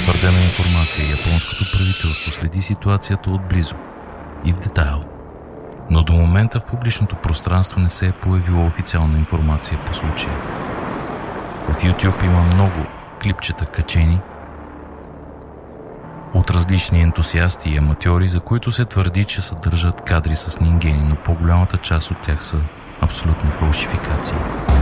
потвърдена информация, японското правителство следи ситуацията отблизо и в детайл. Но до момента в публичното пространство не се е появила официална информация по случая. В YouTube има много клипчета качени от различни ентусиасти и аматьори, за които се твърди, че съдържат кадри с нингени, но по-голямата част от тях са абсолютни фалшификации.